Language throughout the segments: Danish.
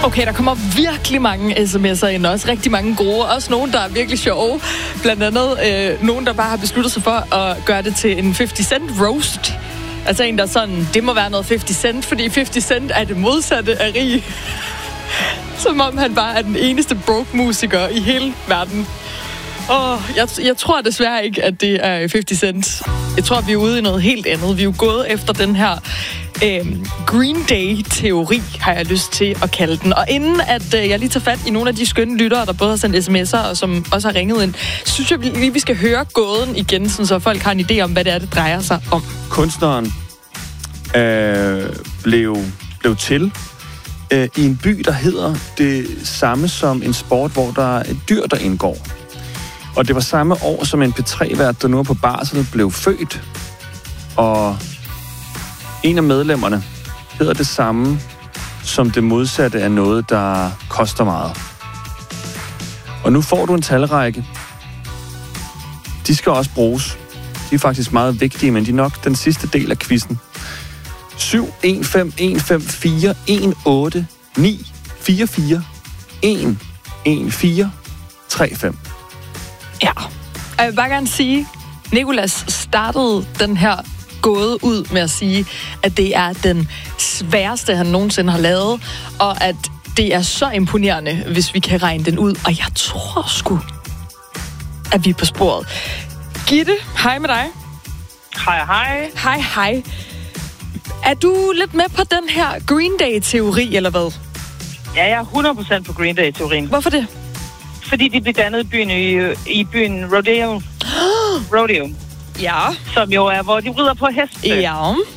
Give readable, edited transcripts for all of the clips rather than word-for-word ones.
Okay, der kommer virkelig mange sms'er ind, også rigtig mange gode. Også nogle, der er virkelig sjove. Blandt andet nogen, der bare har besluttet sig for at gøre det til en 50 Cent roast. Altså en, der sådan, det må være noget 50 Cent, fordi 50 Cent er det modsatte af rig. Som om han bare er den eneste broke-musiker i hele verden. Jeg tror desværre ikke, at det er 50 Cent. Jeg tror, vi er ude i noget helt andet. Vi er jo gået efter den her Green Day-teori, har jeg lyst til at kalde den. Og inden at jeg lige tager fat i nogle af de skønne lyttere, der både har sendt sms'er og som også har ringet ind, synes jeg lige, vi skal høre gåden igen, så folk har en idé om, hvad det er, det drejer sig om. Kunstneren blev til i en by, der hedder det samme som en sport, hvor der er et dyr, der indgår. Og det var samme år, som en P3-vært, der nu er på barsel, blev født. Og en af medlemmerne hedder det samme som det modsatte af noget, der koster meget. Og nu får du en talrække. De skal også bruges. De er faktisk meget vigtige, men de er nok den sidste del af quizzen. 7 1 5 1 5 4 1 8 9 4 4 1 1 4 3 5. Ja, og jeg vil bare gerne sige, Nicolas startede den her gåde ud med at sige, at det er den sværeste, han nogensinde har lavet, og at det er så imponerende, hvis vi kan regne den ud. Og jeg tror sgu, at vi er på sporet. Gitte, hej med dig. Hej, hej. Hej, hej. Er du lidt med på den her Green Day-teori, eller hvad? Ja, jeg er 100% på Green Day-teorien. Hvorfor det? Fordi de blev dannet i byen Rodeo. Rodeo. Ja. Som jo er, hvor de rider på heste. Ja.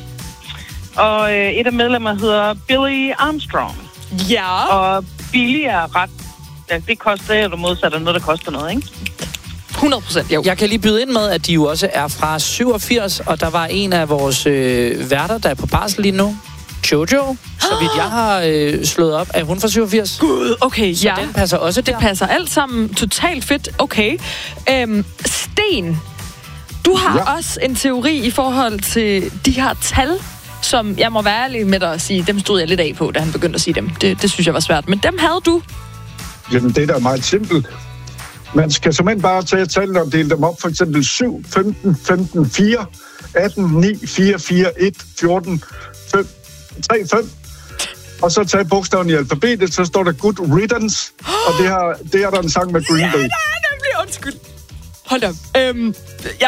Og et af medlemmer hedder Billy Armstrong. Ja. Og Billy er ret... Ja, det koster eller modsat noget, der koster noget, ikke? 100% jo. Jeg kan lige byde ind med, at de jo også er fra 87, og der var en af vores værter, der er på barsel lige nu. Jojo, så vidt jeg har slået op, er hun fra 87. Gud, okay, så den passer også der. Det passer alt sammen totalt fedt. Okay. Sten, du har også en teori i forhold til de her tal, som jeg må være ærlig med dig at sige, dem stod jeg lidt af på, da han begyndte at sige dem. Det synes jeg var svært, men dem havde du. Jamen, det er da meget simpelt. Man skal simpelthen bare tage tallene og dele dem op. For eksempel 7, 15, 15, 4, 18, 9, 4, 4, 1, 14, 5, 3, 5. Og så tage bogstaven i alfabetet, så står der Good Riddance. Og det er der en sang med Green Day. Ja, nemlig. Undskyld. Hold op. Jeg